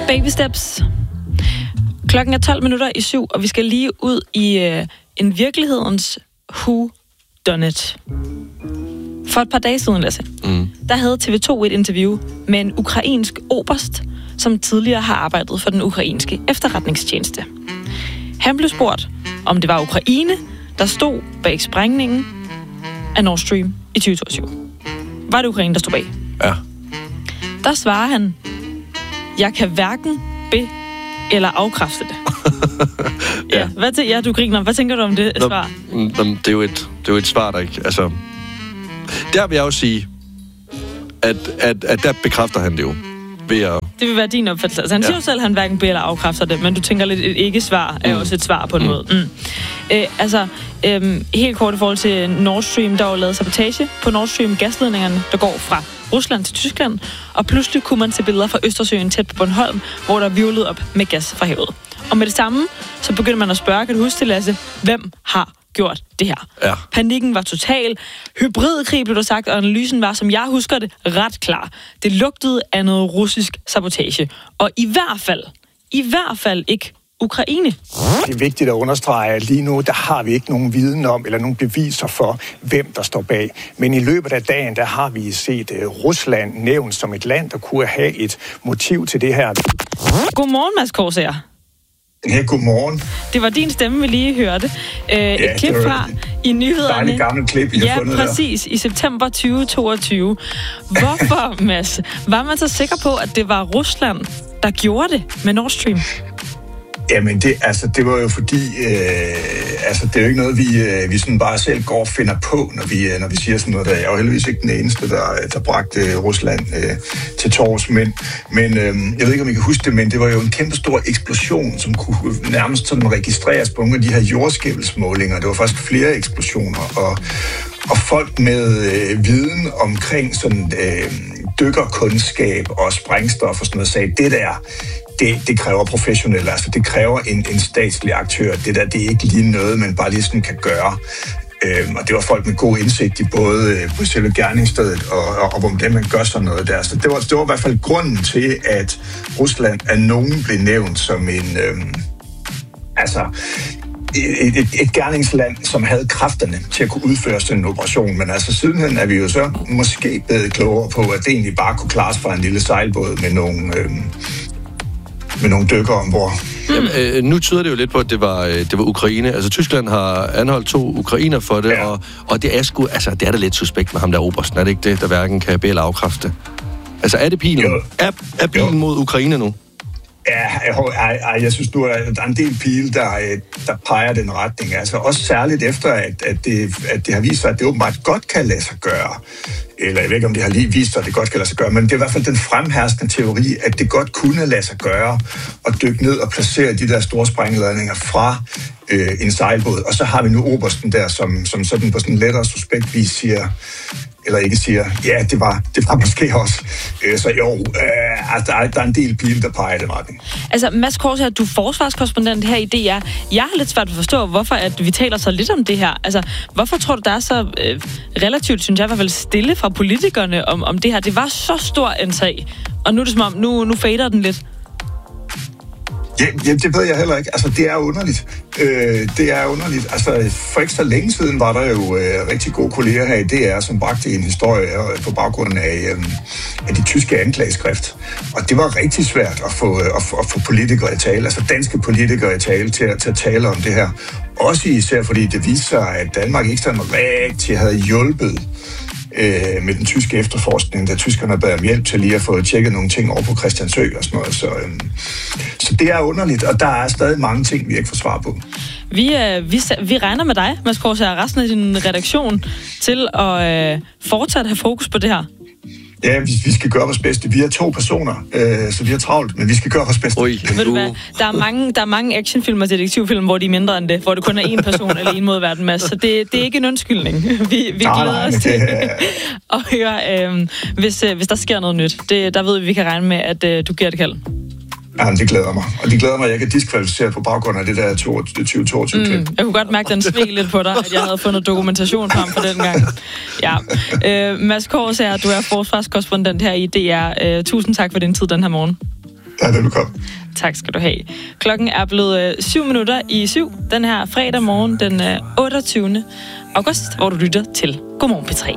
Baby Steps. Klokken er 7:12, og vi skal lige ud i en virkelighedens who done it. For et par dage siden, Lasse, der havde TV2 et interview med en ukrainsk oberst, som tidligere har arbejdet for den ukrainske efterretningstjeneste. Han blev spurgt, om det var Ukraine, der stod bag sprængningen af Nord Stream i 2022. Var det Ukraine, der stod bag? Ja. Der svarer han, jeg kan hverken eller afkræfte det. Ja, du griner. Hvad tænker du om det svar? Det er jo et svar, der ikke... Altså, der vil jeg jo sige, at der bekræfter han det jo. Det vil være din opfattelse. Altså, han siger jo selv, at han hverken eller afkræfter det, men du tænker lidt, et ikke-svar er også et svar på en måde. Helt kort i forhold til Nord Stream, der var lavet sabotage på Nord Stream gasledningerne, der går fra Rusland til Tyskland, og pludselig kunne man se billeder fra Østersøen tæt på Bornholm, hvor der virvlede op med gas fra havet. Og med det samme, så begynder man at spørge, kan du huske det, Lasse, hvem har gjort det her? Ja. Panikken var total. Hybridkrig blev der sagt, og analysen var, som jeg husker det, ret klar. Det lugtede af noget russisk sabotage. Og i hvert fald ikke Ukraine. Det er vigtigt at understrege, at lige nu, der har vi ikke nogen viden om, eller nogen beviser for, hvem der står bag. Men i løbet af dagen, der har vi set Rusland nævnt som et land, der kunne have et motiv til det her. Godmorgen, Mads Korsager. Ja, godmorgen. Det var din stemme, vi lige hørte. Et klip fra i nyhederne. Dejligt gammelt klip, I har fundet præcis. I september 2022. Hvorfor, Mads, var man så sikker på, at det var Rusland, der gjorde det med Nord Stream? Jamen, det var jo fordi, det er jo ikke noget, vi sådan bare selv går og finder på, når vi siger sådan noget der. Jeg er jo heldigvis ikke den eneste, der bragte Rusland til tors, men jeg ved ikke, om I kan huske det, men det var jo en kæmpe stor eksplosion, som kunne nærmest sådan registreres på nogle af de her jordskælvsmålinger. Det var faktisk flere eksplosioner, og folk med viden omkring sådan dykkerkundskab og sprængstof og sådan noget sagde, det der, det kræver professionelle, altså det kræver en statslig aktør. Det der, det er ikke lige noget, man bare lige sådan kan gøre. Og det var folk med god indsigt i både på selve gerningsstedet og hvordan man gør sådan noget der. Så det var i hvert fald grunden til, at Rusland af nogen blev nævnt som et gerningsland, som havde kræfterne til at kunne udføre sådan en operation. Men altså sidenhen er vi jo så måske blevet klogere på, at det egentlig bare kunne klares fra en lille sejlbåd med nogle dykker ombord. Jamen, nu tyder det jo lidt på, at det var Ukraine. Altså, Tyskland har anholdt 2 ukrainer for det, ja. og det er sgu, altså, det er da lidt suspekt med ham der obersten. Er det ikke det, der hverken kan bede eller afkræfte? Altså, er det pilen? Er pilen mod Ukraine nu? Ja, jeg synes nu, at der er en del pile, der peger den retning. Altså også særligt efter, at det har vist sig, at det åbenbart godt kan lade sig gøre. Eller jeg ved ikke, om det har lige vist sig, at det godt kan lade sig gøre, men det er i hvert fald den fremherskende teori, at det godt kunne lade sig gøre at dykke ned og placere de der store sprængladninger fra en sejlbåd. Og så har vi nu obersten der, som sådan på sådan en lettere suspekt vis siger, eller ikke siger, ja, det var måske også. Så jo, der er en del pile, der peger i den retning. Altså, Mads Korsager, du er forsvarskorrespondent her i DR. Jeg har lidt svært at forstå, hvorfor at vi taler så lidt om det her. Altså, hvorfor tror du, der er så relativt, synes jeg i hvert fald, stille fra politikerne om det her? Det var så stor en sag, og nu er det som om, nu fader den lidt. Ja, det ved jeg heller ikke. Altså, det er underligt. Det er underligt. Altså, for ikke så længe siden var der jo rigtig gode kolleger her i DR, som bragte en historie på baggrund af de tyske anklageskrift. Og det var rigtig svært at få politikere i tale, altså danske politikere i tale til at tale om det her. Også især fordi det viste sig, at Danmark ikke sådan rigtig havde hjulpet med den tyske efterforskning, da tyskerne bad om hjælp til lige at få tjekket nogle ting over på Christiansø og sådan noget. Så det er underligt, og der er stadig mange ting, vi ikke får svar på. Vi regner med dig, Mads Korsager, og resten af din redaktion til at fortsat have fokus på det her. Ja, vi skal gøre vores bedste. Vi er 2 personer, så vi er travlt, men vi skal gøre vores bedste. Ved du hvad? Der er mange actionfilm og detektivfilm, hvor de er mindre end det, hvor det kun er 1 person eller 1 mod verden, Mads. Så det er ikke en undskyldning. Vi glæder os til at høre, hvis der sker noget nyt. Der ved vi kan regne med, at du giver det kald. Ja, det glæder mig. Og det glæder mig, at jeg kan diskvalificere på baggrund af det der 2022 klip. Jeg kunne godt mærke, den sved lidt på dig, at jeg havde fundet dokumentation frem for den gang. Ja. Mads Korsager, du er forsvarskorrespondent her i DR. Tusind tak for din tid den her morgen. Ja, det er velkommen. Tak skal du have. Klokken er blevet 7:07 den her fredag morgen, den 28. august, hvor du lytter til Godmorgen P3.